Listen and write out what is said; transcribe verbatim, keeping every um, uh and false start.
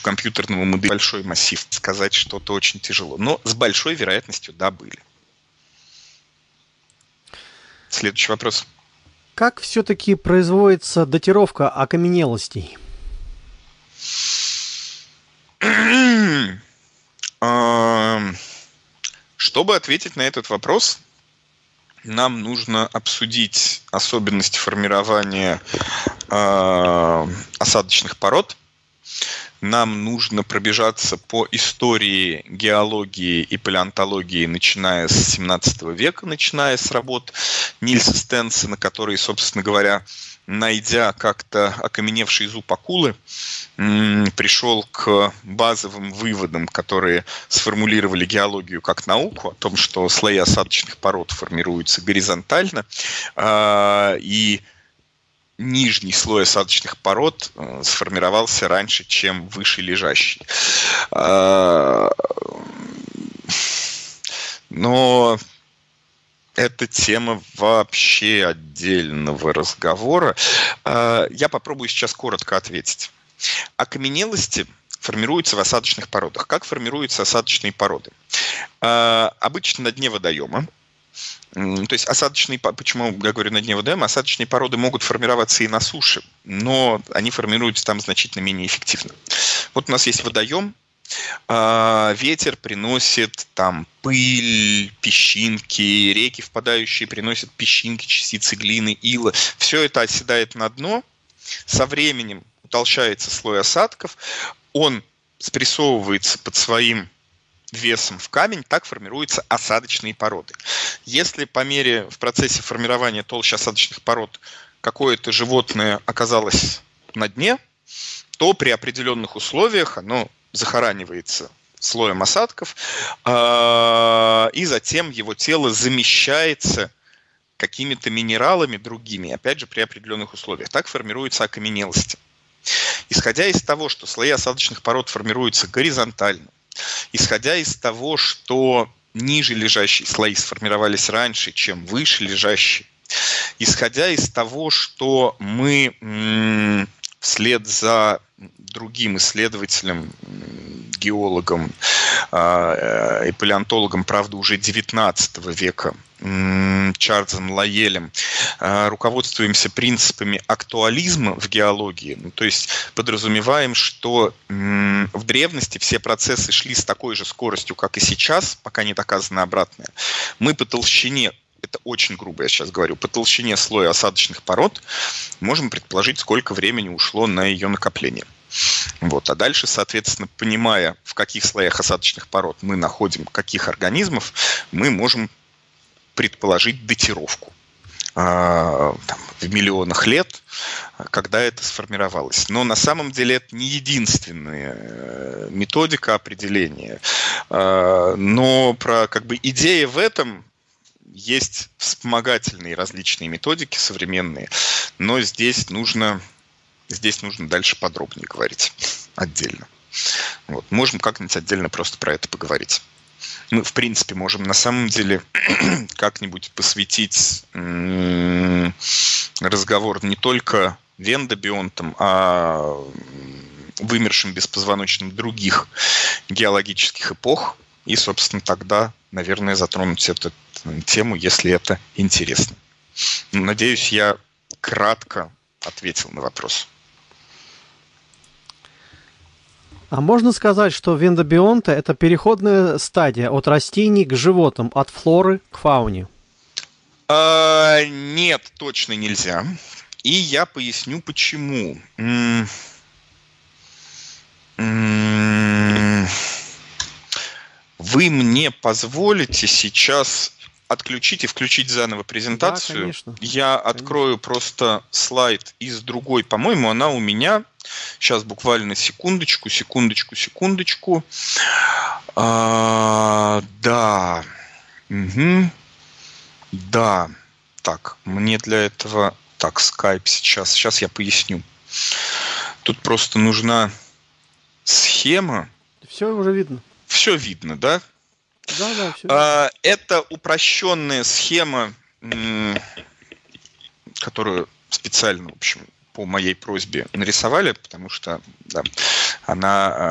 компьютерного модели большой массив, сказать что-то очень тяжело. Но с большой вероятностью, да, были. Следующий вопрос. Как все-таки производится датировка окаменелостей? Чтобы ответить на этот вопрос, нам нужно обсудить особенности формирования э, осадочных пород. Нам нужно пробежаться по истории геологии и палеонтологии, начиная с семнадцатого века, начиная с работ Нильса Стенсона, который, собственно говоря, найдя как-то окаменевший зуб акулы, пришел к базовым выводам, которые сформулировали геологию как науку, о том, что слои осадочных пород формируются горизонтально, и нижний слой осадочных пород сформировался раньше, чем выше лежащий. Но это тема вообще отдельного разговора. Я попробую сейчас коротко ответить. Окаменелости формируются в осадочных породах. Как формируются осадочные породы? Обычно на дне водоема. То есть осадочные, почему я говорю на дне водоема, осадочные породы могут формироваться и на суше, но они формируются там значительно менее эффективно. Вот у нас есть водоем, ветер приносит там пыль, песчинки, реки впадающие приносят песчинки, частицы глины, ила. Все это оседает на дно, со временем утолщается слой осадков, он спрессовывается под своим весом в камень, так формируются осадочные породы. Если по мере в процессе формирования толщи осадочных пород какое-то животное оказалось на дне, то при определенных условиях оно захоранивается слоем осадков, и затем его тело замещается какими-то минералами другими, опять же, при определенных условиях. Так формируются окаменелости. Исходя из того, что слои осадочных пород формируются горизонтально, исходя из того, что ниже лежащие слои сформировались раньше, чем выше лежащие, исходя из того, что мы м- вслед за другим исследователем, геологом э- и палеонтологом, правда, уже девятнадцатого века, м- Чарльзом Лайелем, э- руководствуемся принципами актуализма в геологии. Ну, то есть подразумеваем, что м- в древности все процессы шли с такой же скоростью, как и сейчас, пока не доказано обратное. Мы по толщине, это очень грубо я сейчас говорю, по толщине слоя осадочных пород можем предположить, сколько времени ушло на ее накопление. Вот. А дальше, соответственно, понимая, в каких слоях осадочных пород мы находим каких организмов, мы можем предположить датировку э, там, в миллионах лет, когда это сформировалось. Но на самом деле это не единственная методика определения. Э, но про, как бы, идея в этом. Есть вспомогательные различные методики современные, но здесь нужно, здесь нужно дальше подробнее говорить отдельно. Вот. Можем как-нибудь отдельно просто про это поговорить. Мы, в принципе, можем на самом деле как-нибудь посвятить м- разговор не только вендобионтам, а вымершим беспозвоночным других геологических эпох. И, собственно, тогда, наверное, затронуть эту тему, если это интересно. Надеюсь, я кратко ответил на вопрос. А можно сказать, что вендобионты – это переходная стадия от растений к животным, от флоры к фауне? А, нет, точно нельзя. И я поясню, почему. М- м- Вы мне позволите сейчас отключить и включить заново презентацию? Да, конечно. Я открою конечно. Просто слайд из другой. По-моему, она у меня. Сейчас буквально секундочку, секундочку, секундочку. А, да. Угу. Да. Так, мне для этого... Так, Skype сейчас. Сейчас я поясню. Тут просто нужна схема. Все уже видно. Все видно, да? Да, да, все. А, это упрощенная схема, которую специально, в общем, по моей просьбе нарисовали, потому что да, она